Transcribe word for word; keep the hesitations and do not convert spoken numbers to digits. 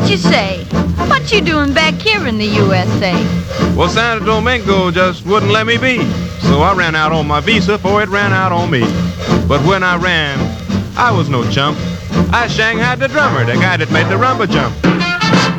you say? What you doing back here in the U S A? Well, Santo Domingo just wouldn't let me be. So I ran out on my visa before it ran out on me. But when I ran, I was no chump. I shanghaied the drummer, the guy that made the rumba jump.